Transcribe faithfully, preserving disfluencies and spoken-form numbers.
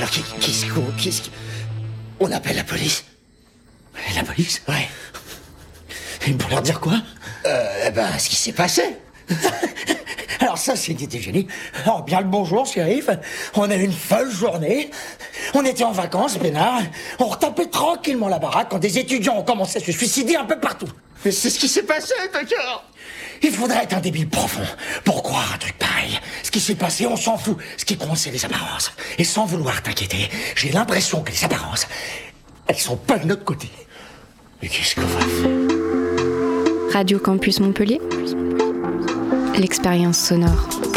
Alors, qu'est-ce qu'on... Qu'est-ce qu'on appelle la police? La police? Ouais. Et pour leur dire quoi? Euh, ben, ce qui s'est passé. Alors ça, c'est une idée génie. Alors, bien le bonjour, shérif. On a eu une folle journée. On était en vacances, peinard. On retapait tranquillement la baraque quand des étudiants ont commencé à se suicider un peu partout. Mais c'est ce qui s'est passé, d'accord? Il faudrait être un débile profond pour croire un truc pareil. Ce qui s'est passé, on s'en fout. Ce qui compte, c'est les apparences. Et sans vouloir t'inquiéter, j'ai l'impression que les apparences, elles sont pas de notre côté. Mais qu'est-ce qu'on va faire? Radio Campus Montpellier, l'expérience sonore.